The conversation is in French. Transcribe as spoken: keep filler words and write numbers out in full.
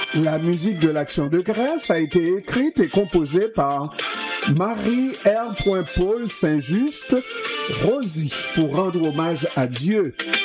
La musique de l'Action de grâce a été écrite et composée par Marie R. Paul Saint-Just, Rosie, pour rendre hommage à Dieu.